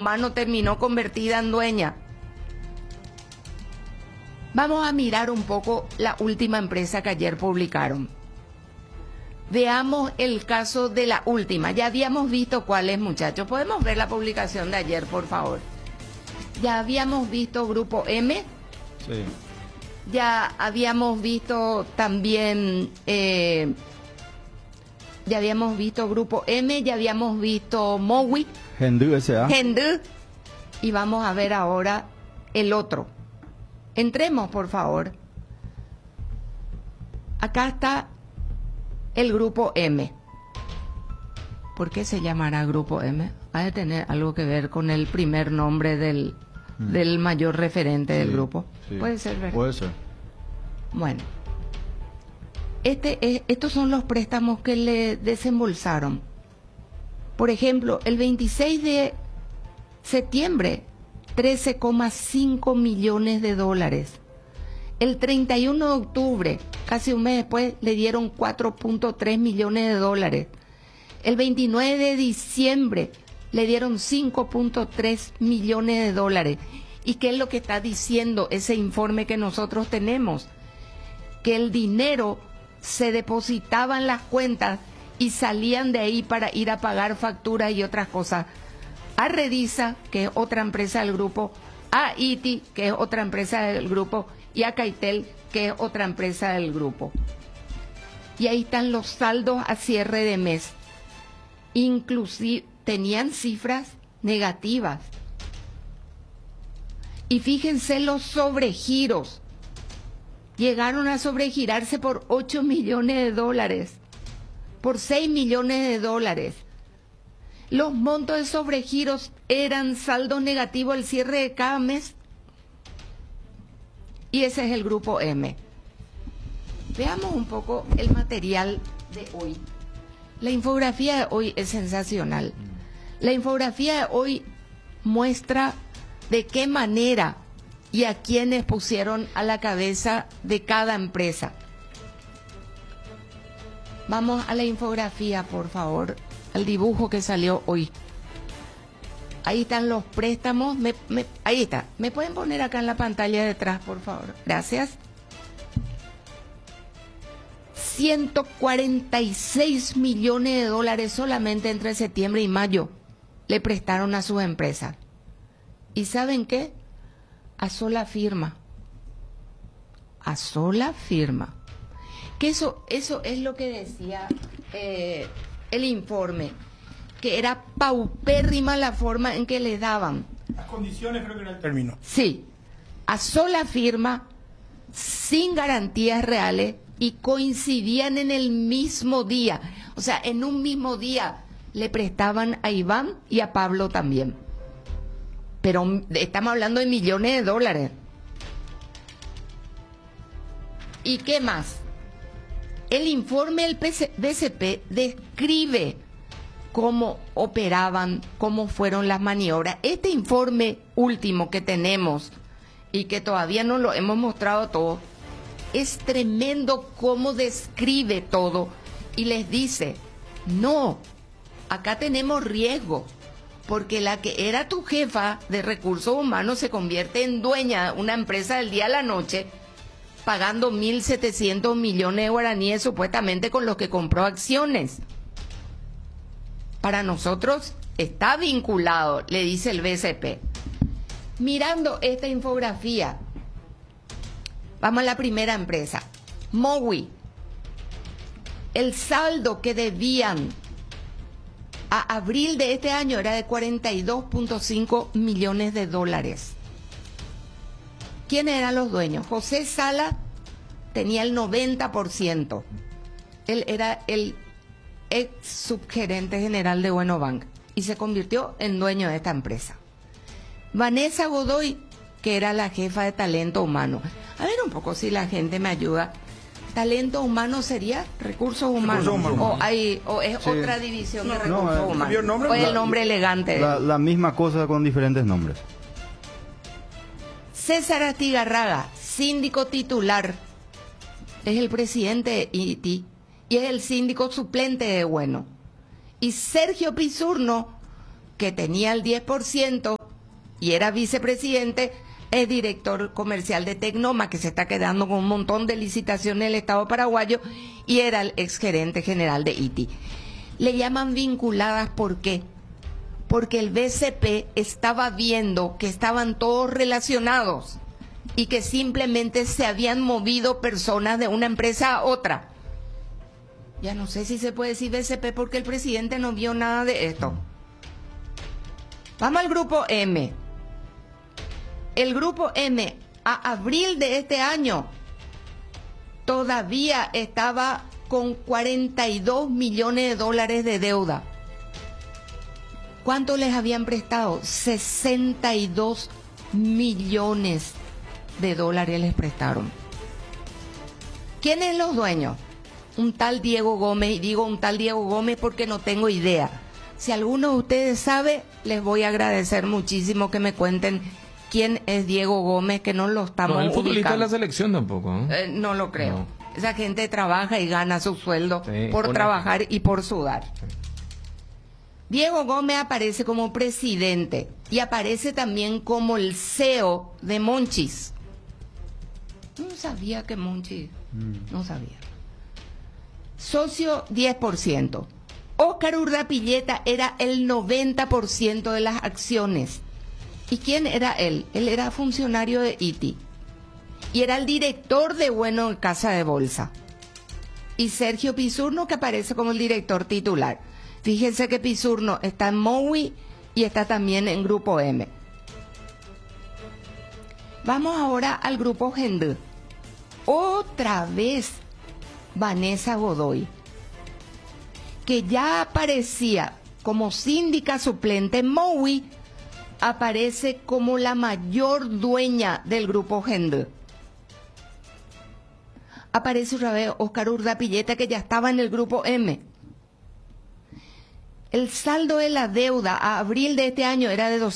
Humano terminó convertida en dueña. Vamos a mirar un poco la última empresa que ayer publicaron. Veamos el caso de la última. Ya habíamos visto cuál es, muchachos. ¿Podemos ver la publicación de ayer, por favor? Ya habíamos visto Grupo M. Sí. Ya habíamos visto también... ya habíamos visto Grupo M. Ya habíamos visto Mowi. Gendú S.A. Gendú. Y vamos a ver ahora el otro. Entremos, por favor. Acá está el Grupo M. ¿Por qué se llamará Grupo M? Ha de tener algo que ver con el primer nombre del mayor referente del grupo. Sí. Puede ser, ¿verdad? Puede ser. Bueno. Estos son los préstamos que le desembolsaron. Por ejemplo, el 26 de septiembre, 13,5 millones de dólares. El 31 de octubre, casi un mes después, le dieron 4.3 millones de dólares. El 29 de diciembre le dieron 5.3 millones de dólares. ¿Y qué es lo que está diciendo ese informe que nosotros tenemos? Que el dinero se depositaba en las cuentas y salían de ahí para ir a pagar facturas y otras cosas. A Redisa, que es otra empresa del grupo, a ITI, que es otra empresa del grupo, y a Caitel, que es otra empresa del grupo. Y ahí están los saldos a cierre de mes. Inclusive tenían cifras negativas. Y fíjense los sobregiros. Llegaron a sobregirarse por 8 millones de dólares, por 6 millones de dólares. Los montos de sobregiros eran saldos negativos al cierre de cada mes. Y ese es el Grupo M. Veamos un poco el material de hoy. La infografía de hoy es sensacional. La infografía de hoy muestra de qué manera y a quiénes pusieron a la cabeza de cada empresa. Vamos a la infografía, por favor, al dibujo que salió hoy. Ahí están los préstamos. Ahí está. ¿Me pueden poner acá en la pantalla detrás, por favor? Gracias. 146 millones de dólares solamente entre septiembre y mayo le prestaron a sus empresas. ¿Y saben qué? A sola firma. A sola firma. Que eso es lo que decía el informe, que era paupérrima la forma en que les daban. Las condiciones creo que era el término. Sí, a sola firma, sin garantías reales y coincidían en el mismo día. O sea, en un mismo día le prestaban a Iván y a Pablo también. Pero estamos hablando de millones de dólares. ¿Y qué más? El informe del BCP describe cómo operaban, cómo fueron las maniobras. Este informe último que tenemos y que todavía no lo hemos mostrado todo, es tremendo cómo describe todo y les dice, no, acá tenemos riesgo, porque la que era tu jefa de recursos humanos se convierte en dueña de una empresa del día a la noche, pagando 1.700 millones de guaraníes supuestamente con los que compró acciones. Para nosotros está vinculado, le dice el BCP. Mirando esta infografía, vamos a la primera empresa, Mowi. El saldo que debían a abril de este año era de 42.5 millones de dólares. ¿Quiénes eran los dueños? José Sala tenía el 90%. Él era el ex subgerente general de Buenobank y se convirtió en dueño de esta empresa. Vanessa Godoy, que era la jefa de talento humano. A ver un poco si la gente me ayuda. ¿Talento humano sería recursos humanos? ¿O es Sí. otra división de No, recursos humanos? ¿cambió el nombre? ¿O es el nombre elegante? La misma cosa con diferentes nombres. César Astigarraga, síndico titular, es el presidente de ITI y es el síndico suplente de Bueno. Y Sergio Pizurno, que tenía el 10%, y era vicepresidente, es director comercial de Tecnoma, que se está quedando con un montón de licitaciones en el Estado paraguayo, y era el exgerente general de ITI. Le llaman vinculadas, ¿por qué? Porque el BCP estaba viendo que estaban todos relacionados y que simplemente se habían movido personas de una empresa a otra. Ya no sé si se puede decir BCP porque el presidente no vio nada de esto. Vamos al grupo M. El grupo M, a abril de este año, todavía estaba con 42 millones de dólares de deuda. ¿Cuánto les habían prestado? 62 millones de dólares les prestaron. ¿Quiénes son los dueños? Un tal Diego Gómez, y digo un tal Diego Gómez porque no tengo idea. Si alguno de ustedes sabe, les voy a agradecer muchísimo que me cuenten quién es Diego Gómez, que no lo estamos No, el futbolista de ubicando. la selección tampoco, ¿eh? No lo creo. No. Esa gente trabaja y gana su sueldo Sí, por una- trabajar y por sudar. Diego Gómez aparece como presidente y aparece también como el CEO de Monchis. No sabía que Monchis, no sabía. Socio 10%. Óscar Urdapilleta era el 90% de las acciones. ¿Y quién era él? Él era funcionario de ITI. Y era el director de Bueno en Casa de Bolsa. Y Sergio Pizurno, que aparece como el director titular. Fíjense que Pizurno está en MOWI y está también en Grupo M. Vamos ahora al Grupo Gendú. Otra vez Vanessa Godoy, que ya aparecía como síndica suplente en MOWI, aparece como la mayor dueña del Grupo Gendú. Aparece otra vez Óscar Urdapilleta, que ya estaba en el Grupo M. El saldo de la deuda a abril de este año era de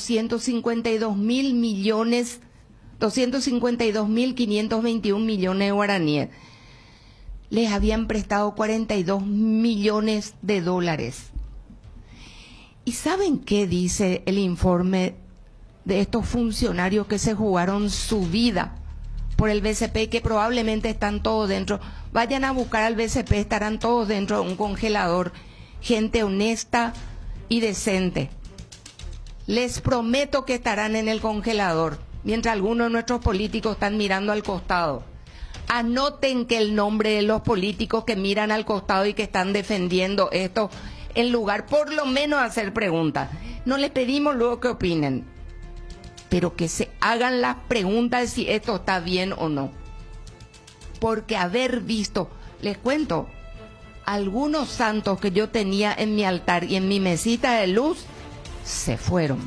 252.521 millones de guaraníes. Les habían prestado 42 millones de dólares. ¿Y saben qué dice el informe de estos funcionarios que se jugaron su vida por el BCP, que probablemente están todos dentro? Vayan a buscar al BCP, estarán todos dentro de un congelador. Gente honesta y decente. Les prometo que estarán en el congelador, mientras algunos de nuestros políticos están mirando al costado. Anoten que el nombre de los políticos que miran al costado y que están defendiendo esto, en lugar por lo menos de hacer preguntas. No les pedimos luego que opinen, pero que se hagan las preguntas de si esto está bien o no. Porque haber visto, les cuento, algunos santos que yo tenía en mi altar y en mi mesita de luz, se fueron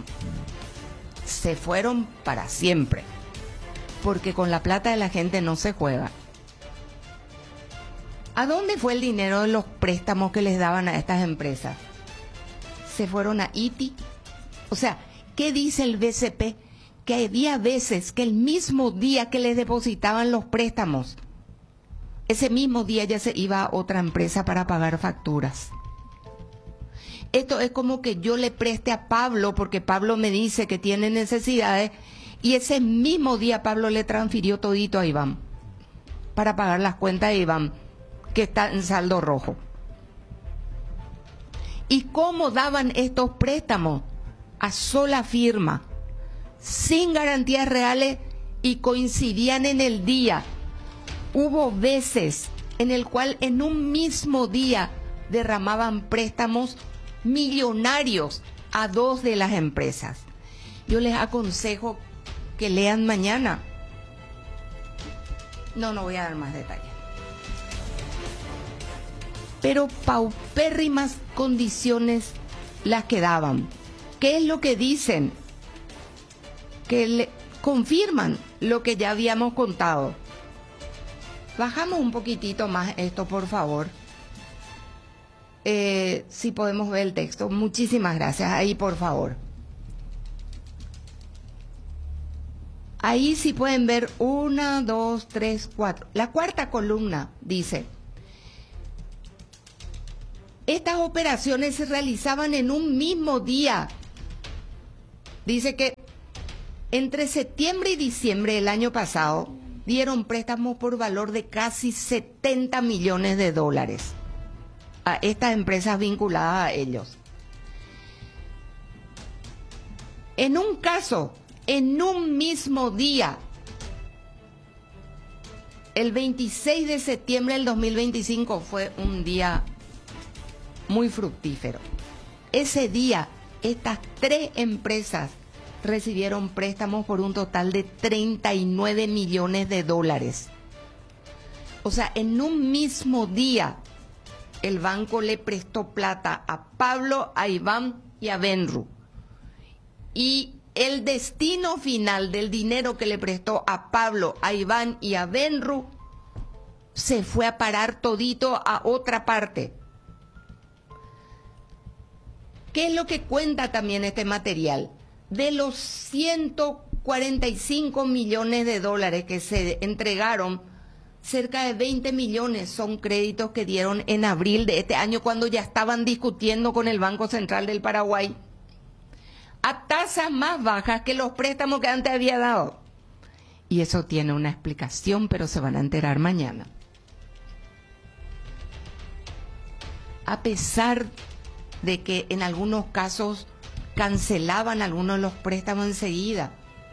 para siempre, porque con la plata de la gente no se juega. ¿A dónde fue el dinero de los préstamos que les daban a estas empresas? Se fueron a ITI. O sea, ¿qué dice el BCP? Que había veces que el mismo día que les depositaban los préstamos, ese mismo día ya se iba a otra empresa para pagar facturas. Esto es como que yo le preste a Pablo porque Pablo me dice que tiene necesidades y ese mismo día Pablo le transfirió todito a Iván para pagar las cuentas de Iván, que está en saldo rojo. ¿Y cómo daban estos préstamos? A sola firma, sin garantías reales y coincidían en el día. Hubo veces en el cual en un mismo día derramaban préstamos millonarios a dos de las empresas. Yo les aconsejo que lean mañana. No voy a dar más detalles. Pero paupérrimas condiciones las que daban. ¿Qué es lo que dicen? Que confirman lo que ya habíamos contado. Bajamos un poquitito más esto, por favor. Si podemos ver el texto. Muchísimas gracias. Ahí, por favor. Ahí sí pueden ver 1, 2, 3, 4. La cuarta columna dice: estas operaciones se realizaban en un mismo día. Dice que Entre septiembre y diciembre del año pasado, dieron préstamos por valor de casi 70 millones de dólares a estas empresas vinculadas a ellos. En un caso, en un mismo día, el 26 de septiembre del 2025 fue un día muy fructífero. Ese día, estas 3 empresas recibieron préstamos por un total de 39 millones de dólares. O sea, en un mismo día, el banco le prestó plata a Pablo, a Iván y a Benru. Y el destino final del dinero que le prestó a Pablo, a Iván y a Benru se fue a parar todito a otra parte. ¿Qué es lo que cuenta también este material? De los 145 millones de dólares que se entregaron, cerca de 20 millones son créditos que dieron en abril de este año, cuando ya estaban discutiendo con el Banco Central del Paraguay, a tasas más bajas que los préstamos que antes había dado. Y eso tiene una explicación, pero se van a enterar mañana. A pesar de que en algunos casos cancelaban algunos de los préstamos enseguida,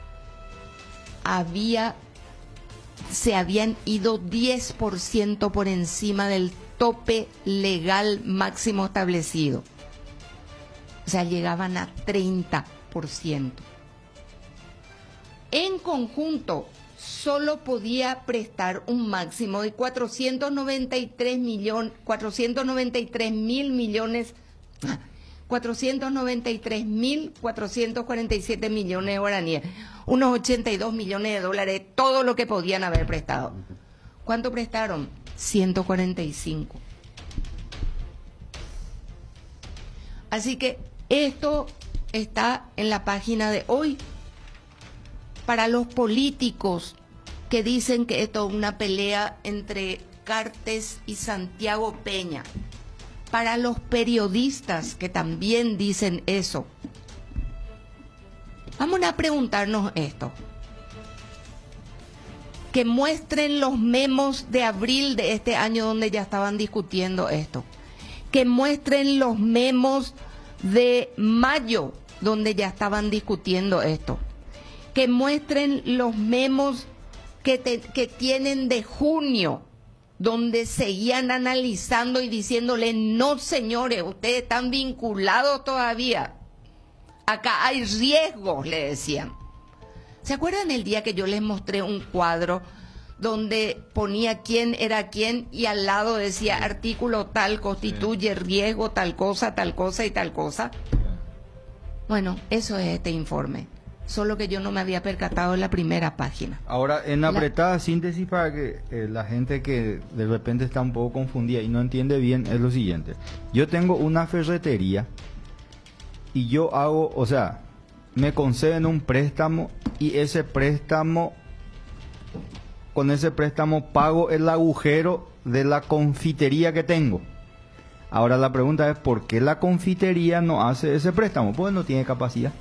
se habían ido 10% por encima del tope legal máximo establecido. O sea, llegaban a 30%. En conjunto, solo podía prestar un máximo de 493 mil millones, 493.447 millones de guaraníes, unos 82 millones de dólares, todo lo que podían haber prestado. ¿Cuánto prestaron? 145. Así que esto está en la página de hoy. Para los políticos que dicen que esto es una pelea entre Cartes y Santiago Peña, para los periodistas que también dicen eso, vamos a preguntarnos esto. Que muestren los memos de abril de este año donde ya estaban discutiendo esto. Que muestren los memos de mayo donde ya estaban discutiendo esto. Que muestren los memos que tienen de junio, donde seguían analizando y diciéndole: no, señores, ustedes están vinculados todavía. Acá hay riesgos, le decían. ¿Se acuerdan el día que yo les mostré un cuadro donde ponía quién era quién y al lado decía artículo tal constituye riesgo, tal cosa y tal cosa? Bueno, eso es este informe. Solo que yo no me había percatado en la primera página. Ahora, en apretada síntesis, para que la gente que de repente está un poco confundida y no entiende bien, es lo siguiente. Yo tengo una ferretería y yo hago, o sea, me conceden un préstamo y ese préstamo, con ese préstamo pago el agujero de la confitería que tengo. Ahora la pregunta es: ¿por qué la confitería no hace ese préstamo? Pues no tiene capacidad.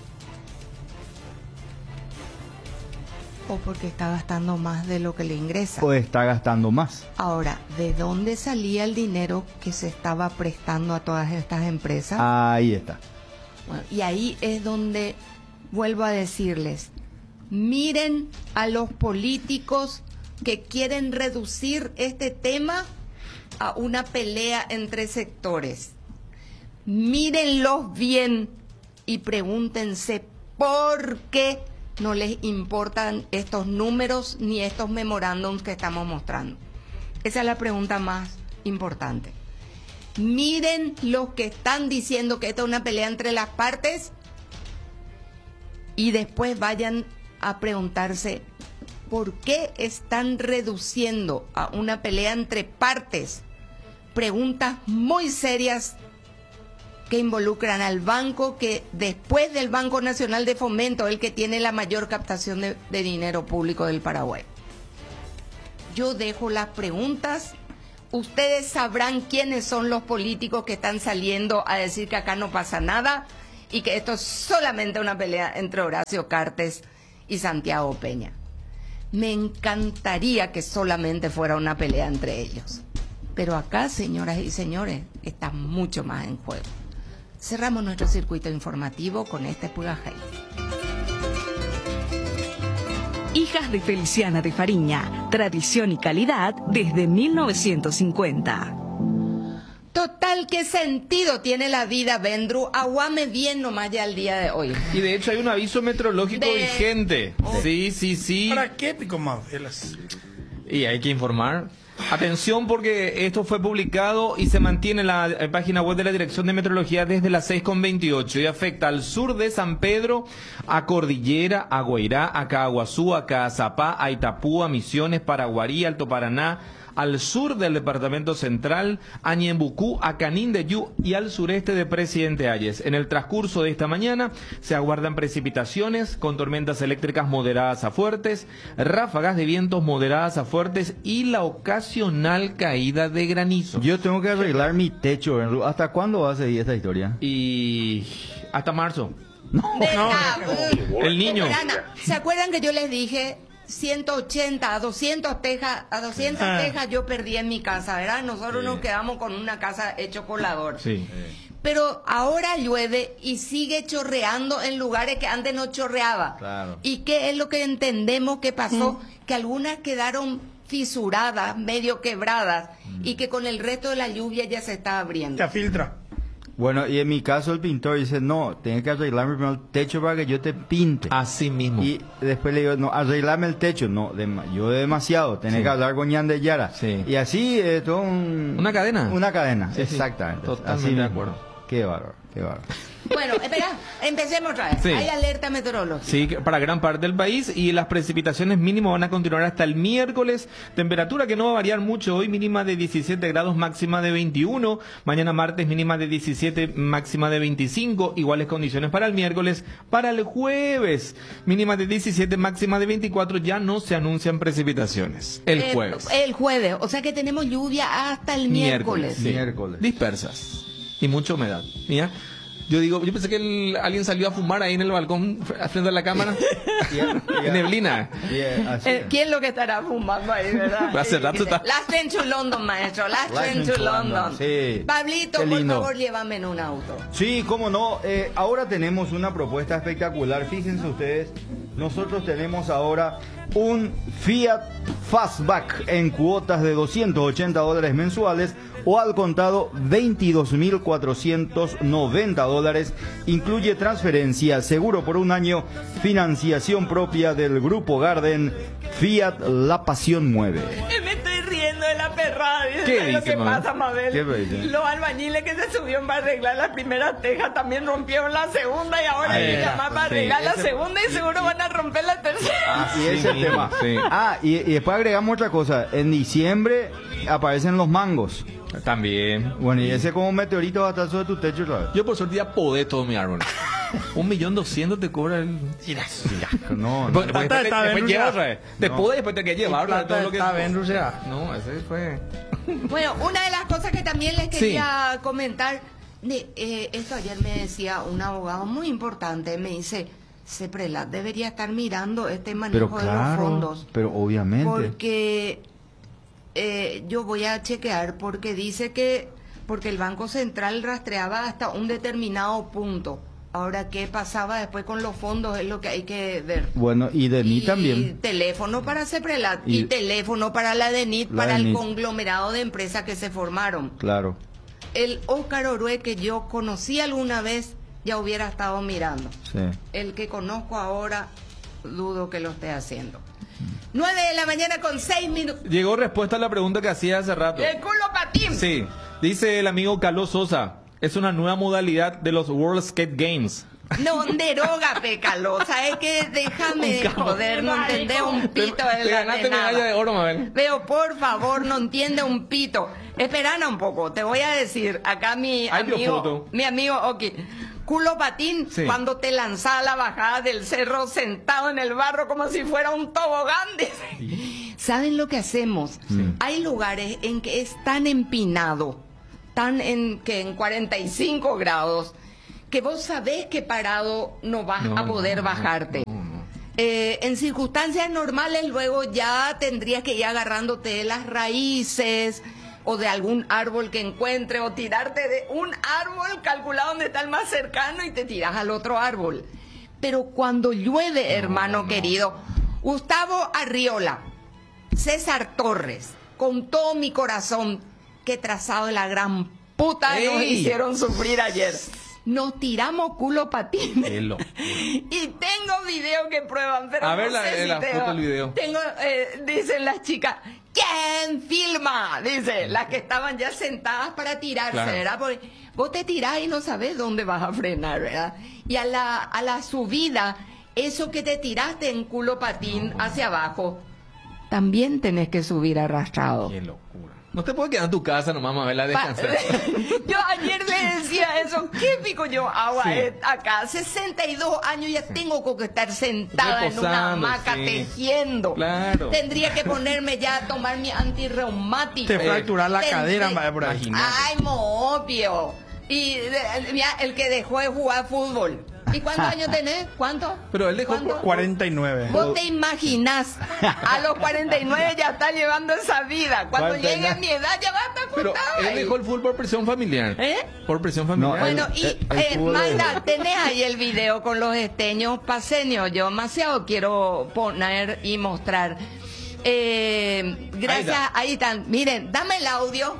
O porque está gastando más de lo que le ingresa. O está gastando más. Ahora, ¿de dónde salía el dinero que se estaba prestando a todas estas empresas? Ahí está. Bueno, y ahí es donde vuelvo a decirles: miren a los políticos que quieren reducir este tema a una pelea entre sectores. Mírenlos bien y pregúntense por qué no les importan estos números ni estos memorándums que estamos mostrando. Esa es la pregunta más importante. Miren los que están diciendo que esta es una pelea entre las partes y después vayan a preguntarse por qué están reduciendo a una pelea entre partes. Preguntas muy serias que involucran al banco, que después del Banco Nacional de Fomento, el que tiene la mayor captación de dinero público del Paraguay. Yo dejo las preguntas. Ustedes sabrán quiénes son los políticos que están saliendo a decir que acá no pasa nada y que esto es solamente una pelea entre Horacio Cartes y Santiago Peña. Me encantaría que solamente fuera una pelea entre ellos. Pero acá, señoras y señores, está mucho más en juego. Cerramos nuestro circuito informativo con este Pugajay. Hijas de Feliciana de Fariña, tradición y calidad desde 1950. Total, ¿qué sentido tiene la vida, Vendru? Aguame bien nomás ya el día de hoy. Y de hecho hay un aviso meteorológico De- vigente. Sí. ¿Para qué pico más velas? Y hay que informar. Atención porque esto fue publicado y se mantiene en la página web de la Dirección de Meteorología desde las 6:28 y afecta al sur de San Pedro, a Cordillera, a Guairá, a Caaguazú, a Caazapá, a Itapúa, Misiones, Paraguarí, Alto Paraná, al sur del departamento central, a Ñembucú, a Canindeyú y al sureste de Presidente Hayes. En el transcurso de esta mañana se aguardan precipitaciones con tormentas eléctricas moderadas a fuertes, ráfagas de vientos moderadas a fuertes y la ocasional caída de granizo. Yo tengo que arreglar mi techo, Benru. ¿Hasta cuándo va a seguir esta historia? Y hasta marzo. El niño. Ana, ¿se acuerdan que yo les dije 180 a 200 tejas, tejas yo perdí en mi casa, ¿verdad? Nosotros nos quedamos con una casa hecho colador. Sí. Pero ahora llueve y sigue chorreando en lugares que antes no chorreaba. Claro. ¿Y qué es lo que entendemos que pasó? Que algunas quedaron fisuradas, medio quebradas, y que con el resto de la lluvia ya se está abriendo. Ya filtra. Bueno, y en mi caso el pintor dice, no, tienes que arreglarme primero el techo para que yo te pinte. Así mismo. Y después le digo, no, arreglame el techo. No, yo demasiado, tenés Sí. que hablar con Ñan de Yara. Sí. Y así, todo Una cadena. Una cadena, Sí, sí. exactamente. Totalmente Así de mismo. acuerdo. Qué bárbaro, qué bárbaro. Bueno, espera, empecemos otra vez. Sí. Hay alerta meteorológica. Sí, para gran parte del país y las precipitaciones mínimas van a continuar hasta el miércoles. Temperatura que no va a variar mucho hoy, mínima de 17 grados, máxima de 21. Mañana martes mínima de 17, máxima de 25. Iguales condiciones para el miércoles. Para el jueves, mínima de 17, máxima de 24. Ya no se anuncian precipitaciones. El jueves. El jueves, o sea que tenemos lluvia hasta el miércoles. Sí. Miércoles. Dispersas. Y mucha humedad. Mira. Yo pensé que alguien salió a fumar ahí en el balcón frente a la cámara. Neblina. Así. ¿Quién es lo que estará fumando ahí, verdad? Hace rato está. Last train to London, maestro. Last train to London. Sí. Pablito, Qué por lindo. favor, llévame en un auto. Sí, cómo no. Ahora tenemos una propuesta espectacular. Fíjense ustedes, nosotros tenemos ahora un Fiat Fastback en cuotas de $280 mensuales o al contado $22,490. Incluye transferencia, seguro por un año, financiación propia del Grupo Garden. Fiat La Pasión Mueve. Me estoy riendo de la perrada. ¿Qué ¿Sabes lo dice, que mamá? pasa, Mabel? ¿Qué dice? Los albañiles que se subieron para arreglar las primeras tejas también rompieron la segunda y ahora hay que está. llamar para Sí, arreglar la ese- segunda y seguro van a romper la tercera. Y ese es el mismo, tema. sí. Y después agregamos otra cosa. En diciembre aparecen los mangos. También. Bueno, y ese como un meteorito va a estar sobre tu techo otra vez. Yo por suerte ya podé todo mi árbol. 1.200.000 te cobra el... No, no. Después, después Vendru lleva ya. otra vez. Después te que llevar todo lo que... Vendru ya. No, ese fue... Bueno, una de las cosas que también les quería comentar, esto ayer me decía un abogado muy importante, me dice, Ceprelat debería estar mirando este Pero manejo de los claro, fondos. pero obviamente. Porque yo voy a chequear porque dice que porque el Banco Central rastreaba hasta un determinado punto. Ahora, ¿qué pasaba después con los fondos? Es lo que hay que ver. Bueno, y de mí Y también. teléfono para Ceprelat Y- y teléfono para la DENIT, La para DENIT. el conglomerado de empresas que se formaron. Claro. El Óscar Orue que yo conocí alguna vez ya hubiera estado mirando. Sí. El que conozco ahora dudo que lo esté haciendo. 9 de la mañana con 6 minutos. Llegó respuesta a la pregunta que hacía hace rato. El culo patín. Sí, dice el amigo Carlos Sosa. Es una nueva modalidad de los World Skate Games. No, derógate, Calo. ¿Sabes qué? Déjame de joder, no entendés un pito de Te la ganaste nada. medalla de oro, Mabel. Veo, por favor, no entiende un pito. Esperana un poco, te voy a decir. Acá mi Ay, yo amigo, foto. Oki. Culo patín, Sí. cuando te lanzaba a la bajada del cerro sentado en el barro como si fuera un tobogán. dice. ¿Saben lo que hacemos? Hay lugares en que es tan empinado, en 45 grados, que vos sabés que parado no vas No, a poder no, bajarte. no, no. En circunstancias normales luego ya tendrías que ir agarrándote de las raíces o de algún árbol que encuentre o tirarte de un árbol, calculado dónde está el más cercano y te tiras al otro árbol. Pero cuando llueve, hermano querido, Gustavo Arriola, César Torres, con todo mi corazón, qué trazado de la gran puta nos ¡Ey! hicieron sufrir ayer. Nos tiramos culo patín. Qué locura. Y tengo video que prueban, pero A ver no sé si la foto del video. Tengo, dicen las chicas, ¿quién filma? Dice, las que estaban ya sentadas para tirarse, Claro. ¿verdad? Porque vos te tirás y no sabés dónde vas a frenar, ¿verdad? Y a la subida, eso que te tiraste en culo patín hacia abajo, también tenés que subir arrastrado. Qué locura. No te puedes quedar en tu casa nomás, Mabel, a descansar. Yo ayer le decía eso, ¿qué pico yo hago Sí. acá? 62 años ya tengo que estar sentada en una Reposando, hamaca sí. tejiendo. Claro. Tendría que ponerme ya a tomar mi antirreumático. Te fracturar la cadera, Tendré- por ahí. Imagínate. Ay, obvio. Y mira, el que dejó de jugar fútbol. ¿Y cuántos años tenés? ¿Cuánto? Pero él dejó ¿Cuánto? 49. ¿Vos te imaginás? A los 49 ya está llevando esa vida. Cuando 49. llegue a mi edad ya va a estar Pero acostado él ahí. dejó el fútbol por presión familiar. ¿Eh? Por presión No, familiar. Bueno, y el fútbol Magda, de- tenés ahí el video con los esteños paseños. Yo demasiado quiero poner y mostrar. Gracias, ahí están. Miren, dame el audio.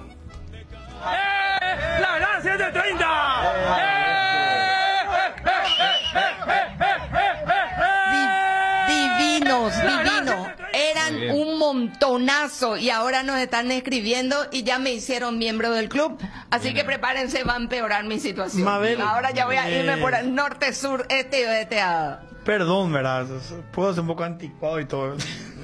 ¡La verdad, 730! Divinos, divinos. Eran Bien. un montonazo y ahora nos están escribiendo y ya me hicieron miembro del club. Así que prepárense, va a empeorar mi situación. Mabel, Ahora ya voy a irme por el norte, sur, este y oeste a... Perdón, ¿verdad? Puedo ser un poco anticuado y todo.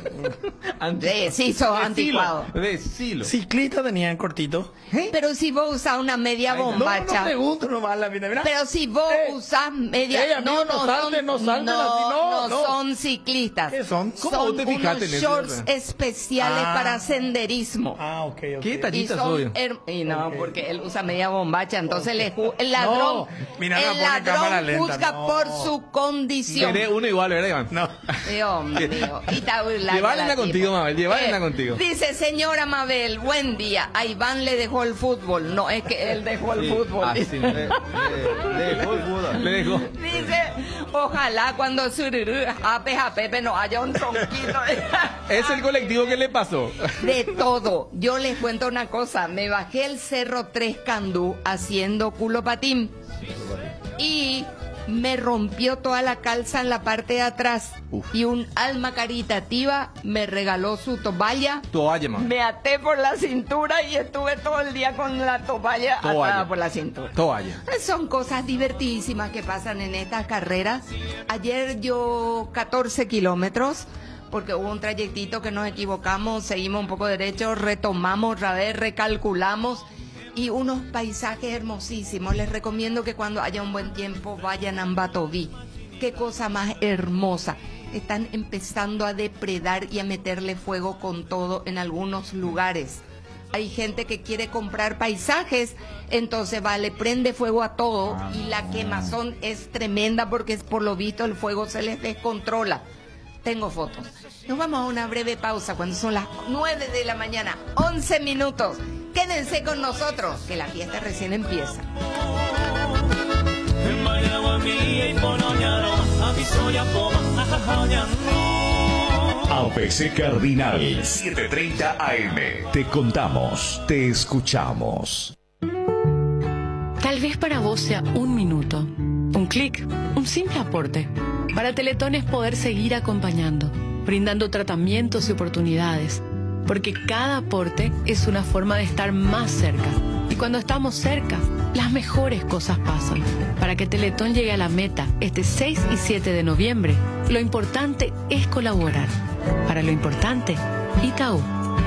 Sí, sos anticuado. Decilo. Ciclista tenían cortito. Pero si vos usás una media bombacha. No pregunto nomás la vida. Mira. Pero si vos usás media... amigo, no salten, no salten así, no. son ciclistas. ¿Qué son? ¿Cómo Son vos te fijaste unos en eso? shorts especiales Ah. para senderismo. Ah, ok. ¿Qué Y tallitas son soy? y no, Ok. porque él usa media bombacha, entonces el ladrón, No, mira, no el pone cámara ladrón lenta, juzga no. por su condición. Querés uno igual, ¿verdad, Iván? No. Dios mío. Y está burlando Llévala la contigo, tipa. Mabel, llévala contigo. Dice, señora Mabel, buen día. A Iván le dejó el fútbol. No, es que él dejó el fútbol. Así, Dice. dejó el fútbol. le dejó. Dice, ojalá cuando Sururú jape a Pepe no haya un tronquito. Es el colectivo que le pasó. De todo. Yo les cuento una cosa. Me bajé el Cerro Tres Candú haciendo culo patín. Y me rompió toda la calza en la parte de atrás. Y un alma caritativa me regaló su toalla. Toalla, Mabel. Me até por la cintura y estuve todo el día con la toalla atada por la cintura. Toalla. Son cosas divertidísimas que pasan en estas carreras. Ayer yo 14 kilómetros, porque hubo un trayectito que nos equivocamos, seguimos un poco derecho, retomamos otra vez, recalculamos y unos paisajes hermosísimos. Les recomiendo que cuando haya un buen tiempo vayan a Ambatobí. Qué cosa más hermosa. Están empezando a depredar y a meterle fuego con todo en algunos lugares. Hay gente que quiere comprar paisajes, entonces le prende fuego a todo y la quemazón es tremenda porque por lo visto el fuego se les descontrola. Tengo fotos. Nos vamos a una breve pausa cuando son las 9 de la mañana, 11 minutos. Quédense con nosotros, que la fiesta recién empieza. APC Cardinal 730 AM. Te contamos, te escuchamos. Tal vez para vos sea un minuto, un clic, un simple aporte. Para Teletón es poder seguir acompañando, brindando tratamientos y oportunidades, porque cada aporte es una forma de estar más cerca. Y cuando estamos cerca, las mejores cosas pasan. Para que Teletón llegue a la meta este 6 y 7 de noviembre, lo importante es colaborar. Para lo importante, Itaú.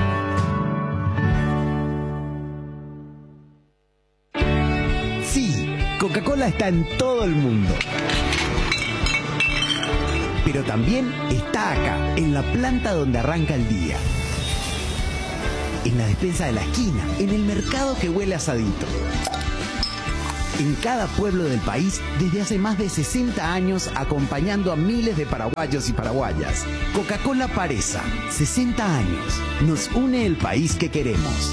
Sí, Coca-Cola está en todo el mundo. Pero también está acá, en la planta donde arranca el día. En la despensa de la esquina, en el mercado que huele a asadito. en cada pueblo del país desde hace más de 60 años, acompañando a miles de paraguayos y paraguayas. Coca-Cola Paresa, 60 años. Nos une el país que queremos.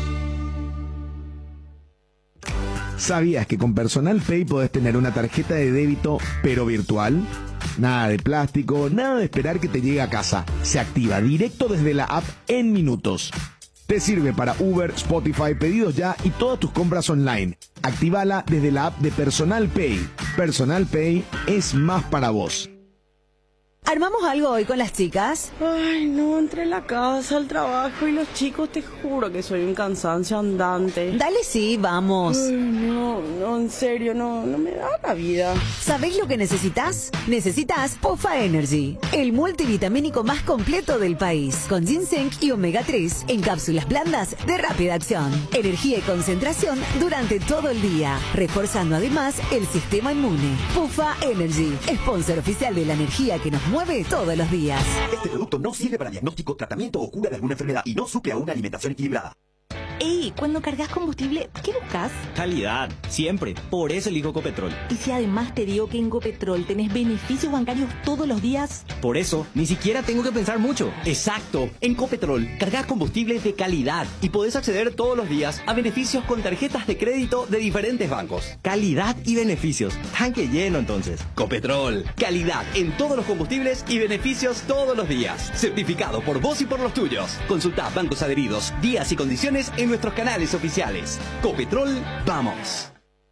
¿Sabías que con Personal Pay podés tener una tarjeta de débito, pero virtual? Nada de plástico, nada de esperar que te llegue a casa. Se activa directo desde la app en minutos. Te sirve para Uber, Spotify, pedidos ya y todas tus compras online. Actívala desde la app de Personal Pay. Personal Pay es más para vos. ¿Armamos algo hoy con las chicas? Ay, no, entre la casa, el trabajo y los chicos, te juro que soy un cansancio andante. Dale, sí, vamos. Ay, no, en serio, no me da la vida. ¿Sabés lo que necesitas? Necesitas Pufa Energy, el multivitamínico más completo del país, con ginseng y omega 3 en cápsulas blandas de rápida acción. Energía y concentración durante todo el día, reforzando además el sistema inmune. Pufa Energy, sponsor oficial de la energía que nos mueve todos los días. Este producto no sirve para diagnóstico, tratamiento o cura de alguna enfermedad y no suple a una alimentación equilibrada. Ey, cuando cargas combustible, ¿qué buscas? Calidad, siempre. Por eso elijo Ecopetrol. Y si además te digo que en Ecopetrol tenés beneficios bancarios todos los días. Por eso, ni siquiera tengo que pensar mucho. Exacto. En Ecopetrol, cargas combustible de calidad y podés acceder todos los días a beneficios con tarjetas de crédito de diferentes bancos. Calidad y beneficios. Tanque lleno entonces. Ecopetrol. Calidad en todos los combustibles y beneficios todos los días. Certificado por vos y por los tuyos. Consulta bancos adheridos, días y condiciones en nuestros canales oficiales. Ecopetrol, vamos.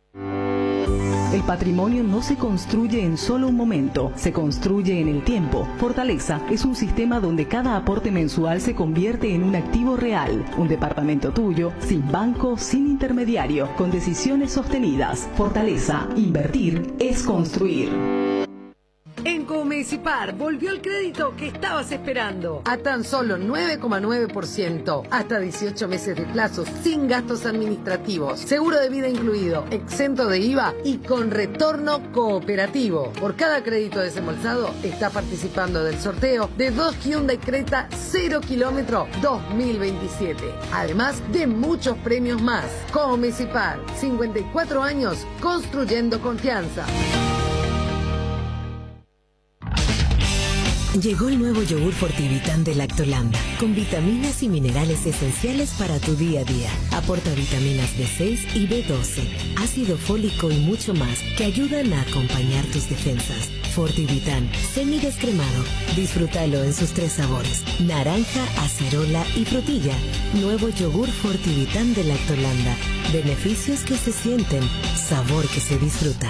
El patrimonio no se construye en solo un momento, se construye en el tiempo. Fortaleza es un sistema donde cada aporte mensual se convierte en un activo real. Un departamento tuyo, sin banco, sin intermediario, con decisiones sostenidas. Fortaleza, invertir es construir. En Comecipar volvió el crédito que estabas esperando a tan solo 9,9%, hasta 18 meses de plazo, sin gastos administrativos, seguro de vida incluido, exento de IVA y con retorno cooperativo. Por cada crédito desembolsado está participando del sorteo de 2 Hyundai Creta 0 kilómetro 2027, además de muchos premios más. Comecipar, 54 años construyendo confianza. Llegó el nuevo yogur Fortivitan de Lactolanda, con vitaminas y minerales esenciales para tu día a día. Aporta vitaminas B6 y B12, ácido fólico y mucho más que ayudan a acompañar tus defensas. Fortivitan, semidescremado. Disfrútalo en sus 3 sabores: naranja, acerola y frutilla. Nuevo yogur Fortivitan de Lactolanda. Beneficios que se sienten, sabor que se disfruta.